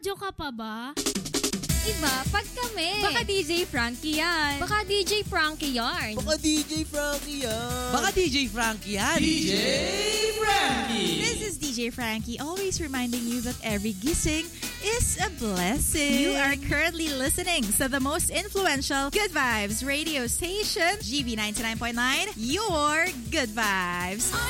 Nagraradyo ka pa ba? Iba, pag kami. Baka DJ Frankie yan. Baka DJ Frankie yarn. Baka DJ Frankie yan. Baka DJ Frankie yan. DJ Frankie. This is DJ Frankie, always reminding you that every gising is a blessing. You are currently listening to the most influential Good Vibes radio station, GB 99.9, your Good Vibes.